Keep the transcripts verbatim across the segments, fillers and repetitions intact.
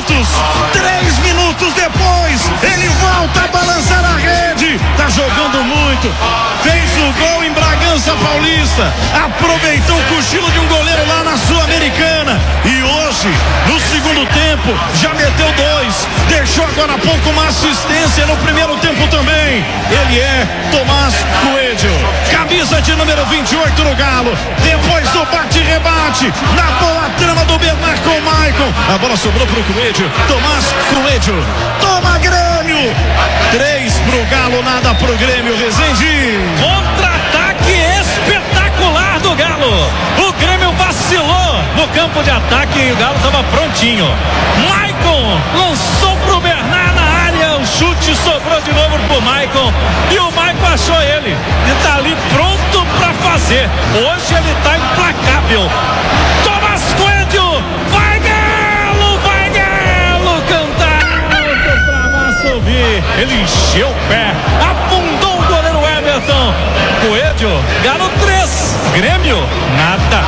minutos, três minutos depois, ele volta a balançar a rede, tá jogando muito, fez o gol em Bragança Paulista, aproveitou o cochilo de um goleiro lá na Sul-Americana e hoje, no segundo tempo, já meteu dois, deixou agora há pouco uma assistência no primeiro tempo também. Ele é Tomás Coelho, camisa de número vinte e oito no Galo, depois do bate-rebate, na boa trama do Bernard com o Maicon, a bola sobrou pro Coelho, Tomás Coelho, toma Grêmio, três pro Galo, nada pro Grêmio, Rezende. Contra-ataque espetacular do Galo, o Grêmio vacilou no campo de ataque e o Galo estava prontinho. Maicon lançou pro Bernard na área, o chute sobrou de novo pro Maicon e o Maicon achou ele e tá ali pronto pra fazer. Hoje ele tá implacável. Tomás Coelho, vai Galo, vai Galo, cantar pra massa ouvir. Ele encheu o pé, afundou o goleiro Everton. Coelho, Galo três, Grêmio nada.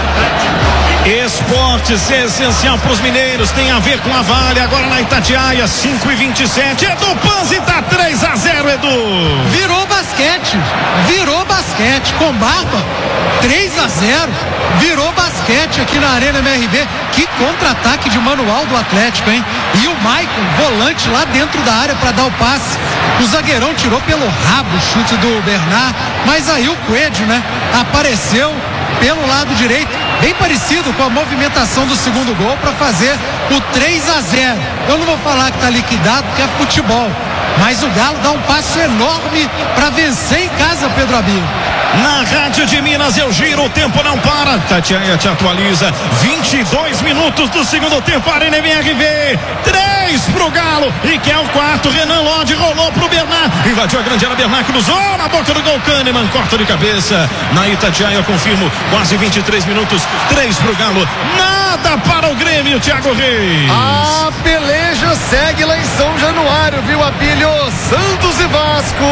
Esportes é essencial para os mineiros, tem a ver com a Vale, agora na Itatiaia, cinco e vinte e sete, Edu Panzi tá três a zero, Edu. Virou basquete, virou basquete, com Barba, três a zero, virou basquete aqui na Arena M R V, que contra-ataque de manual do Atlético, hein? E o Maicon, volante lá dentro da área para dar o passe, o zagueirão tirou pelo rabo o chute do Bernard, mas aí o Coelho, né, apareceu pelo lado direito, bem parecido com a movimentação do segundo gol para fazer o três a zero. Eu não vou falar que tá liquidado, porque é futebol, mas o Galo dá um passo enorme para vencer em casa, Pedro Abílio. Na Rádio de Minas eu giro, o tempo não para, Tatiana te atualiza, vinte e dois minutos do segundo tempo, Arena M R V, três pro Galo, e que é o quarto, Renan Lodge rolou pro Bernard, invadiu a grande área, Bernard cruzou na boca do gol, Kahneman corta de cabeça, na Itatiaia eu confirmo, quase vinte e três minutos, três pro Galo, nada para o Grêmio, Thiago Reis. A peleja segue lá em São Januário, viu, Abílio? Santos e Vasco.